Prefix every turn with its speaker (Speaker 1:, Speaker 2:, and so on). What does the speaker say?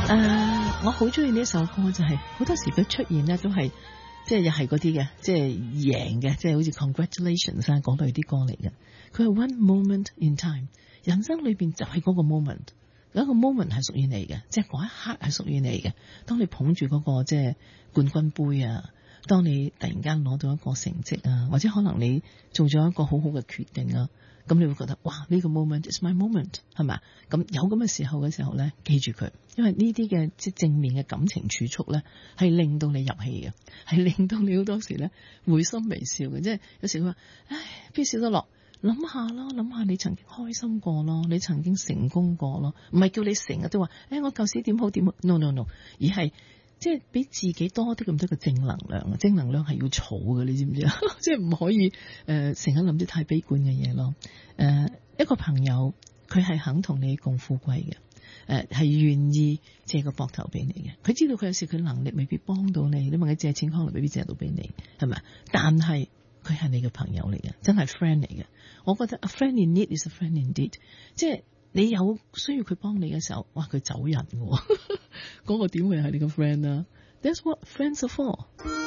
Speaker 1: 我好中意呢一首歌，就係好多時佢出現咧都係即係又係嗰啲嘅，即係贏嘅，即係好似 Congratulations 啊嗰類啲歌嚟嘅。佢係 One Moment in Time， 人生裏邊就係嗰個 moment， 有一個 moment 係屬於你嘅，即係嗰一刻係屬於你嘅。當你捧住嗰個即係冠軍杯啊，當你突然間攞到一個成績啊，或者可能你做咗一個好好嘅決定啊。咁你會覺得哇呢個 moment is my moment 係咪？咁有咁嘅時候嘅時候咧，記住佢，因為呢啲嘅即係正面嘅感情儲蓄咧，係令到你入戲嘅，係令到你好多時咧會心微笑嘅。即係有時佢話唉，邊笑得落？諗下咯，諗下你曾經開心過咯，你曾經成功過咯，唔係叫你成日都話我舊時點好點好 no no no， 而係即係俾自己多啲咁多嘅正能量啊！正能量係要儲嘅，你知唔知啊？即係唔可以成日諗啲太悲觀嘅嘢咯。一個朋友佢係肯同你共富貴嘅，係願意借個膊頭俾你嘅。佢知道佢有時佢能力未必幫到你，你問佢借錢可能未必借到俾你，係咪？但係佢係你嘅朋友嚟嘅，真係 friend 嚟嘅。我覺得 a friend in need is a friend indeed， 即係你有需要佢幫你嘅時候，哇佢走人嘅，嗰個點會係你個 friend 啊？That's what friends are for。